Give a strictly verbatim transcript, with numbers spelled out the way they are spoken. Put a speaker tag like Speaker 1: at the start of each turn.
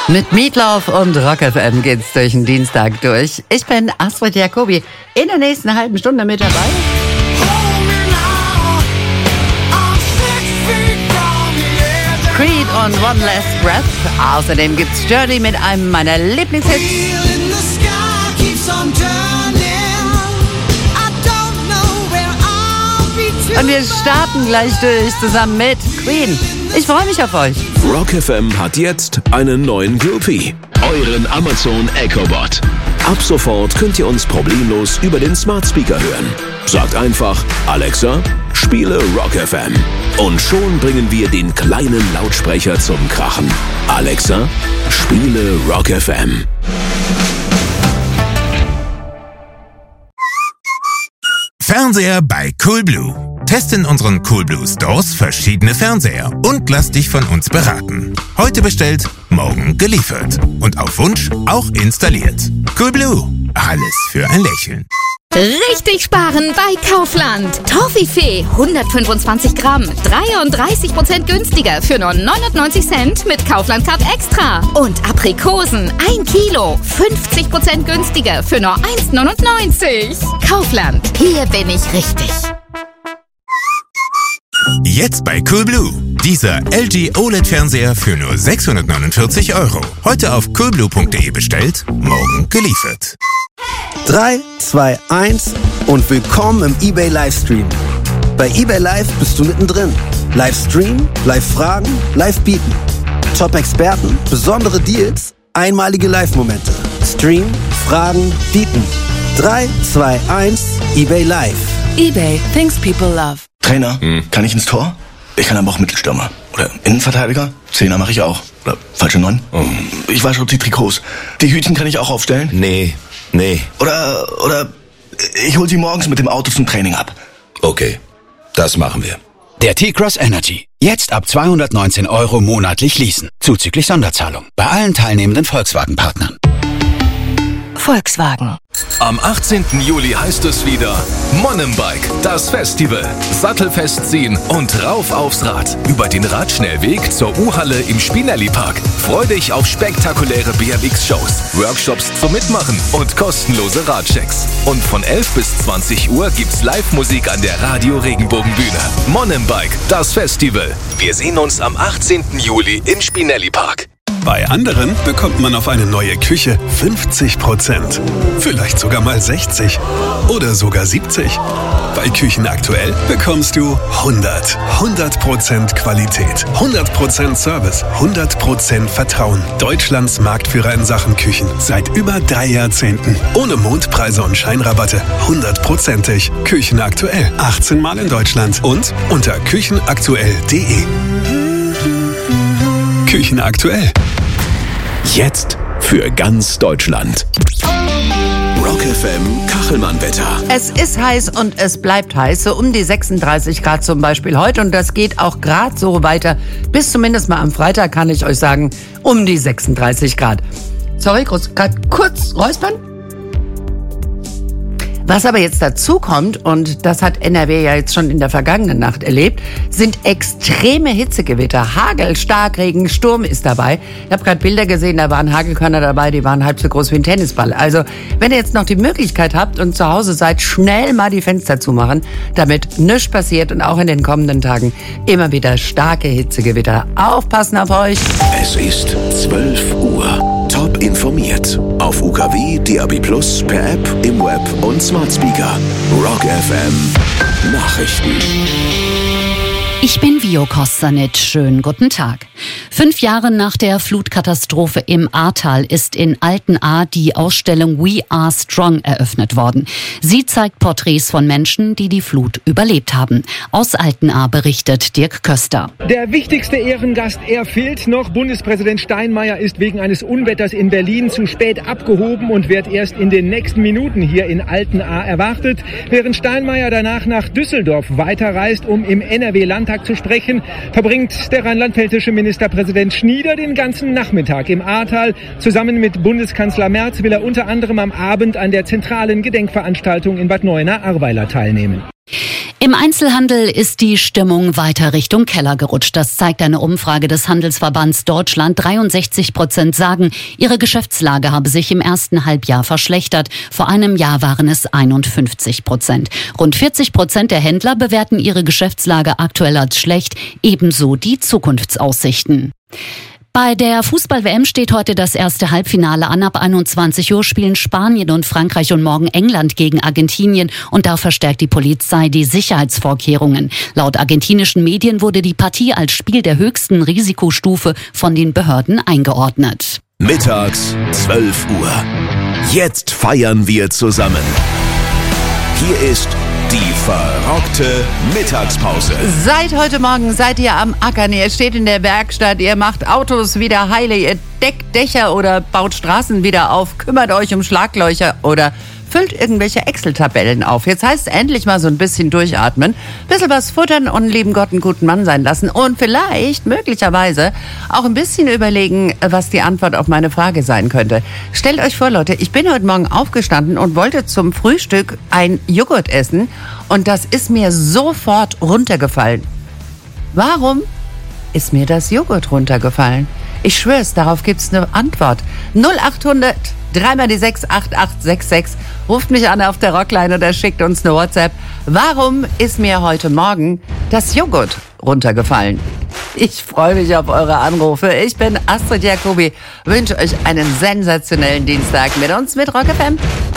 Speaker 1: Mit Meatloaf und Rock F M geht's durch den Dienstag durch. Ich bin Astrid Jacobi, in der nächsten halben Stunde mit dabei. Creed und One Last Breath. Außerdem gibt's Journey mit einem meiner Lieblingshits. Und wir starten gleich durch zusammen mit Queen. Ich freue mich auf euch.
Speaker 2: Rock F M hat jetzt einen neuen Groupie. Euren Amazon Echo Bot. Ab sofort könnt ihr uns problemlos über den Smart Speaker hören. Sagt einfach, Alexa, spiele Rock F M. Und schon bringen wir den kleinen Lautsprecher zum Krachen. Alexa, spiele Rock F M.
Speaker 3: Fernseher bei Coolblue. Teste in unseren Coolblue Stores verschiedene Fernseher und lass dich von uns beraten. Heute bestellt, morgen geliefert. Und auf Wunsch auch installiert. Coolblue. Alles für ein Lächeln.
Speaker 4: Richtig sparen bei Kaufland. Toffifee hundertfünfundzwanzig Gramm, dreiunddreißig Prozent günstiger für nur neunundneunzig Cent mit Kaufland Card Extra. Und Aprikosen ein Kilo, fünfzig Prozent günstiger für nur eins neunundneunzig. Kaufland, hier bin ich richtig.
Speaker 3: Jetzt bei Coolblue. Dieser L G O L E D-Fernseher für nur sechshundertneunundvierzig Euro. Heute auf coolblue punkt de bestellt, morgen geliefert.
Speaker 5: drei, zwei, eins und willkommen im eBay Livestream. Bei eBay Live bist du mittendrin. Livestream, Live-Fragen, Live-Bieten. Top-Experten, besondere Deals, einmalige Live-Momente. Stream, Fragen, Bieten. drei, zwei, eins, eBay Live.
Speaker 6: eBay, things people love.
Speaker 7: Trainer, hm. kann ich ins Tor? Ich kann aber auch Mittelstürmer. Oder Innenverteidiger? Zehner mache ich auch. Oder falsche Neun? Oh. Ich wasche die Trikots. Die Hütchen kann ich auch aufstellen?
Speaker 2: Nee, nee.
Speaker 7: Oder, oder ich hol sie morgens mit dem Auto zum Training ab.
Speaker 2: Okay, das machen wir.
Speaker 8: Der T-Cross Energy. Jetzt ab zweihundertneunzehn Euro monatlich leasen. Zuzüglich Sonderzahlung. Bei allen teilnehmenden Volkswagen-Partnern.
Speaker 6: Volkswagen.
Speaker 9: Am achtzehnten Juli heißt es wieder Mountainbike, das Festival. Sattelfest ziehen und rauf aufs Rad. Über den Radschnellweg zur U-Halle im Spinelli-Park. Freu dich auf spektakuläre B M X-Shows, Workshops zum Mitmachen und kostenlose Radchecks. Und von elf bis zwanzig Uhr gibt's Live-Musik an der Radio-Regenbogen-Bühne. Mountainbike, das Festival. Wir sehen uns am achtzehnten Juli im Spinelli-Park.
Speaker 10: Bei anderen bekommt man auf eine neue Küche fünfzig Prozent. Vielleicht sogar mal sechzig oder sogar siebzig. Bei Küchen aktuell bekommst du hundert. hundert Prozent Qualität, hundert Prozent Service, hundert Prozent Vertrauen. Deutschlands Marktführer in Sachen Küchen. Seit über drei Jahrzehnten. Ohne Mondpreise und Scheinrabatte. hundertprozentig. Küchen aktuell. achtzehn Mal in Deutschland. Und unter küchenaktuell punkt de. Küchen aktuell.
Speaker 2: Jetzt für ganz Deutschland. Rock F M Kachelmann-Wetter.
Speaker 1: Es ist heiß und es bleibt heiß, so um die sechsunddreißig Grad zum Beispiel heute. Und das geht auch gerade so weiter. Bis zumindest mal am Freitag kann ich euch sagen, um die sechsunddreißig Grad. Sorry, gerade kurz räuspern. Was aber jetzt dazu kommt, und das hat N R W ja jetzt schon in der vergangenen Nacht erlebt, sind extreme Hitzegewitter. Hagel, Starkregen, Sturm ist dabei. Ich habe gerade Bilder gesehen, da waren Hagelkörner dabei, die waren halb so groß wie ein Tennisball. Also wenn ihr jetzt noch die Möglichkeit habt und zu Hause seid, schnell mal die Fenster zumachen, damit nichts passiert und auch in den kommenden Tagen immer wieder starke Hitzegewitter. Aufpassen auf euch!
Speaker 2: Es ist zwölf Uhr. Top informiert. Auf U K W, D A B Plus, per App, im Web und Smart Speaker. Rock F M Nachrichten.
Speaker 11: Ich bin Vio Kostanic. Schönen guten Tag. Fünf Jahre nach der Flutkatastrophe im Ahrtal ist in Altenahr die Ausstellung We Are Strong eröffnet worden. Sie zeigt Porträts von Menschen, die die Flut überlebt haben. Aus Altenahr berichtet Dirk Köster.
Speaker 12: Der wichtigste Ehrengast, er fehlt noch. Bundespräsident Steinmeier ist wegen eines Unwetters in Berlin zu spät abgehoben und wird erst in den nächsten Minuten hier in Altenahr erwartet. Während Steinmeier danach nach Düsseldorf weiterreist, um im N R W-Landtag zu sprechen, verbringt der rheinland-pfälzische Ministerpräsident Schnieder den ganzen Nachmittag im Ahrtal. Zusammen mit Bundeskanzler Merz will er unter anderem am Abend an der zentralen Gedenkveranstaltung in Bad Neuenahr-Ahrweiler teilnehmen.
Speaker 11: Im Einzelhandel ist die Stimmung weiter Richtung Keller gerutscht. Das zeigt eine Umfrage des Handelsverbands Deutschland. dreiundsechzig Prozent sagen, ihre Geschäftslage habe sich im ersten Halbjahr verschlechtert. Vor einem Jahr waren es einundfünfzig Prozent. Rund vierzig Prozent der Händler bewerten ihre Geschäftslage aktuell als schlecht, ebenso die Zukunftsaussichten. Bei der Fußball-W M steht heute das erste Halbfinale an. Ab einundzwanzig Uhr spielen Spanien und Frankreich und morgen England gegen Argentinien. Und da verstärkt die Polizei die Sicherheitsvorkehrungen. Laut argentinischen Medien wurde die Partie als Spiel der höchsten Risikostufe von den Behörden eingeordnet.
Speaker 2: Mittags zwölf Uhr. Jetzt feiern wir zusammen. Hier ist die verrockte Mittagspause.
Speaker 1: Seit heute Morgen seid ihr am Ackern, ihr steht in der Werkstatt, ihr macht Autos wieder heile, ihr deckt Dächer oder baut Straßen wieder auf, kümmert euch um Schlaglöcher oder füllt irgendwelche Excel-Tabellen auf. Jetzt heißt es endlich mal so ein bisschen durchatmen, ein bisschen was futtern und lieben Gott einen guten Mann sein lassen und vielleicht, möglicherweise, auch ein bisschen überlegen, was die Antwort auf meine Frage sein könnte. Stellt euch vor, Leute, ich bin heute Morgen aufgestanden und wollte zum Frühstück ein Joghurt essen und das ist mir sofort runtergefallen. Warum ist mir das Joghurt runtergefallen? Ich schwör's, darauf gibt's eine Antwort. null achthundert dreimal die sechs acht acht sechs sechs. Ruft mich an auf der Rockline oder schickt uns eine WhatsApp. Warum ist mir heute Morgen das Joghurt runtergefallen? Ich freue mich auf eure Anrufe. Ich bin Astrid Jacobi. Wünsche euch einen sensationellen Dienstag mit uns mit Rock F M.